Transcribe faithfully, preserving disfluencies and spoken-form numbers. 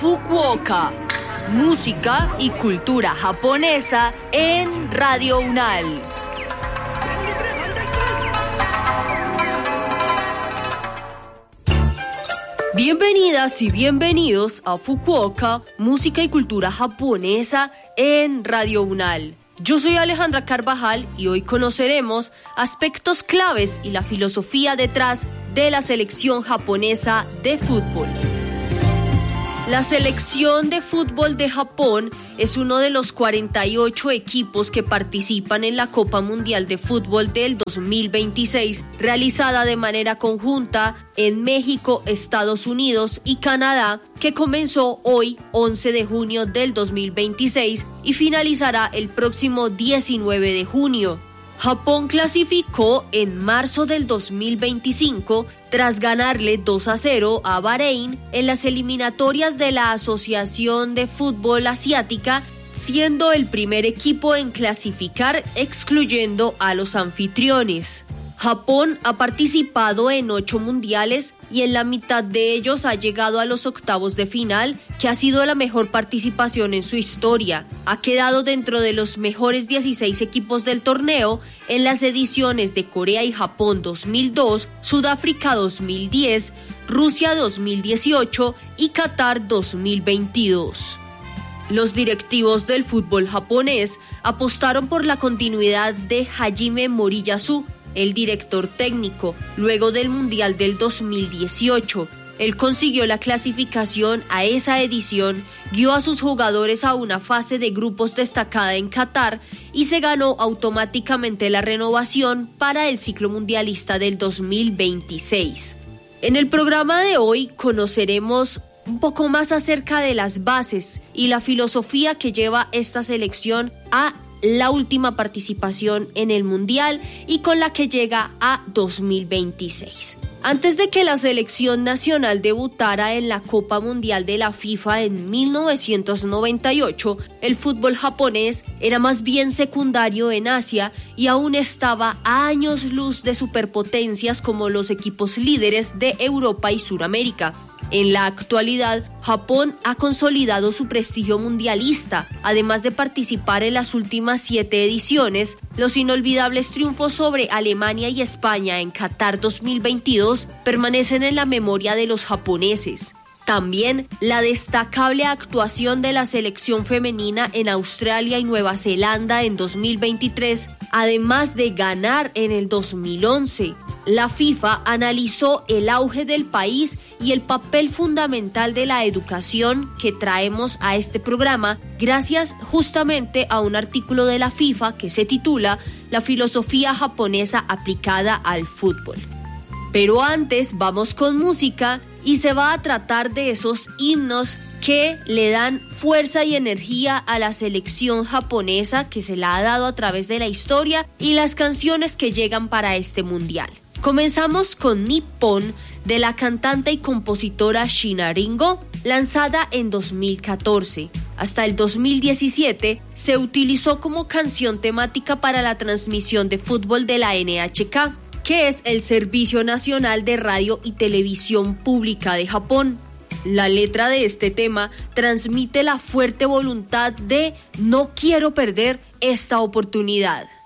Fukuoka, música y cultura japonesa en Radio Unal. Bienvenidas y bienvenidos a Fukuoka, música y cultura japonesa en Radio Unal. Yo soy Alejandra Carvajal y hoy conoceremos aspectos claves y la filosofía detrás de la selección japonesa de fútbol. La selección de fútbol de Japón es uno de los cuarenta y ocho equipos que participan en la Copa Mundial de Fútbol del dos mil veintiséis, realizada de manera conjunta en México, Estados Unidos y Canadá, que comenzó hoy, once de junio del dos mil veintiséis, y finalizará el próximo diecinueve de junio. Japón clasificó en marzo del dos mil veinticinco tras ganarle dos a cero a Bahrein en las eliminatorias de la Asociación de Fútbol Asiática, siendo el primer equipo en clasificar, excluyendo a los anfitriones. Japón ha participado en ocho mundiales y en la mitad de ellos ha llegado a los octavos de final, que ha sido la mejor participación en su historia. Ha quedado dentro de los mejores dieciséis equipos del torneo en las ediciones de Corea y Japón dos mil dos, Sudáfrica dos mil diez, Rusia dos mil dieciocho y Qatar dos mil veintidós. Los directivos del fútbol japonés apostaron por la continuidad de Hajime Moriyasu, el director técnico, luego del Mundial del dos mil dieciocho. Él consiguió la clasificación a esa edición, guió a sus jugadores a una fase de grupos destacada en Qatar y se ganó automáticamente la renovación para el ciclo mundialista del dos mil veintiséis. En el programa de hoy conoceremos un poco más acerca de las bases y la filosofía que lleva esta selección a la última participación en el Mundial y con la que llega a dos mil veintiséis. Antes de que la selección nacional debutara en la Copa Mundial de la FIFA en mil novecientos noventa y ocho, el fútbol japonés era más bien secundario en Asia y aún estaba a años luz de superpotencias como los equipos líderes de Europa y Suramérica. En la actualidad, Japón ha consolidado su prestigio mundialista, además de participar en las últimas siete ediciones. Los inolvidables triunfos sobre Alemania y España en Qatar dos mil veintidós permanecen en la memoria de los japoneses. También la destacable actuación de la selección femenina en Australia y Nueva Zelanda en dos mil veintitrés, además de ganar en el dos mil once. La FIFA analizó el auge del país y el papel fundamental de la educación que traemos a este programa gracias justamente a un artículo de la FIFA que se titula La filosofía japonesa aplicada al fútbol. Pero antes vamos con música y se va a tratar de esos himnos que le dan fuerza y energía a la selección japonesa que se la ha dado a través de la historia y las canciones que llegan para este mundial. Comenzamos con Nippon de la cantante y compositora Shiina Ringo, lanzada en dos mil catorce. Hasta el dos mil diecisiete se utilizó como canción temática para la transmisión de fútbol de la N H K, que es el Servicio Nacional de Radio y Televisión Pública de Japón. La letra de este tema transmite la fuerte voluntad de no quiero perder esta oportunidad.